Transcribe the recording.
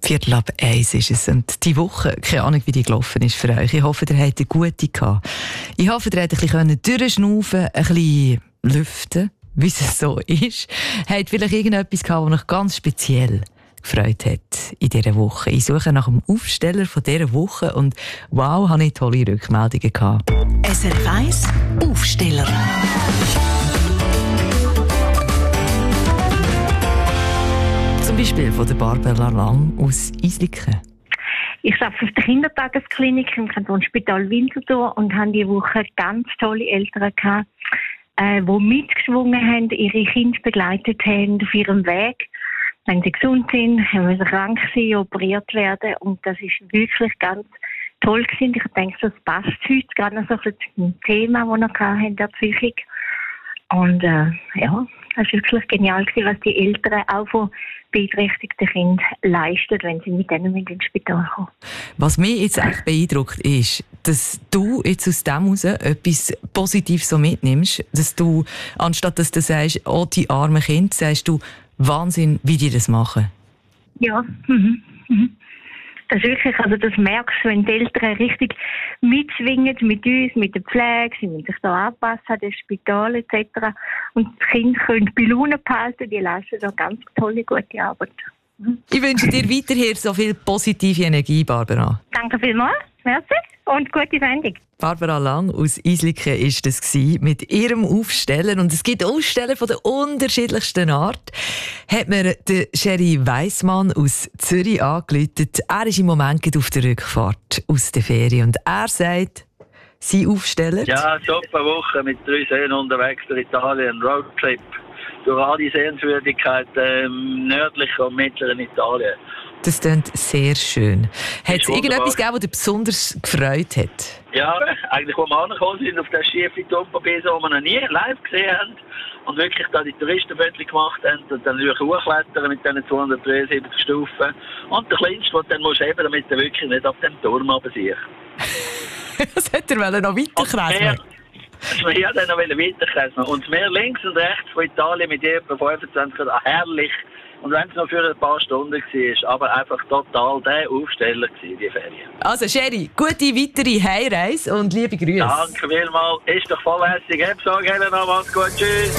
12:45 ist es. Und die Woche, keine Ahnung, wie die gelaufen ist für euch. Ich hoffe, ihr hattet eine gute gehabt. Ich hoffe, ihr habt ein bisschen durchschnaufen, ein bisschen lüften, wie es so ist. Habt vielleicht irgendetwas gehabt, das euch ganz speziell gefreut hat in dieser Woche. Ich suche nach dem Aufsteller von dieser Woche und wow, habe ich tolle Rückmeldungen gehabt. SRF 1 Aufsteller. Zum Beispiel von der Barbara Lang aus Isliken. Ich arbeite auf der Kindertagesklinik im Kantonsspital Winterthur und habe diese Woche ganz tolle Eltern gehabt, die mitgeschwungen haben, ihre Kinder begleitet haben auf ihrem Weg. Wenn sie gesund sind, wenn sie krank sind, operiert werden. Und das ist wirklich ganz toll gewesen. Ich denke, das passt heute gerade noch so zum Thema, das wir hatten in der Psychik. Und ja, das war wirklich genial gewesen, was die Eltern auch von beeinträchtigten Kindern leisten, wenn sie mit denen ins Spital kommen. Was mich jetzt echt beeindruckt ist, dass du jetzt aus dem heraus etwas Positives so mitnimmst, dass du, anstatt dass du sagst, oh, die armen Kinder, sagst du, Wahnsinn, wie die das machen. Ja, das ist wirklich, also das merkst du, wenn die Eltern richtig mitschwingen mit uns, mit der Pflege, sie müssen sich da anpassen an das Spital etc. Und die Kinder können bei Laune behalten, die leisten da ganz tolle, gute Arbeit. Ich wünsche dir weiterhin so viel positive Energie, Barbara. Danke vielmals, merci und gute Sendung. Barbara Lang aus Isliken war das mit ihrem Aufstellen. Und es gibt Ausstellen von der unterschiedlichsten Art. Hat mir der Sherry Weissmann aus Zürich angerufen. Er ist im Moment auf der Rückfahrt aus der Ferien. Und er sagt, sein Aufsteller... Ja, super Woche mit 3 Seen unterwegs durch Italien, Roadtrip. Durch alle Sehenswürdigkeiten nördlichen und mittleren Italien. Das klingt sehr schön. Hat es irgendetwas gegeben, das dich besonders gefreut hat? Ja, eigentlich, wo wir angekommen sind, auf der schiefen Tumperbese, die wir noch nie live gesehen haben. Und wirklich da die Touristenfotos gemacht haben und dann hochklettern mit diesen 273 Stufen. Und der Kleinste, den dann musst du heben, damit er wirklich nicht auf dem Turm runtersiehst. Das hätte er noch weiterkreisen. Ja, dann noch weiterkreisen. Und mehr links und rechts von Italien mit etwa 25 Grad, herrlich. Und wenn es noch für ein paar Stunden war, aber einfach total der Aufsteller gewesen, die Ferien. Also Sherry, gute weitere Heimreise und liebe Grüße. Danke vielmals. Ist doch voll hässig. Hab's auch, Helena. Macht's gut. Tschüss.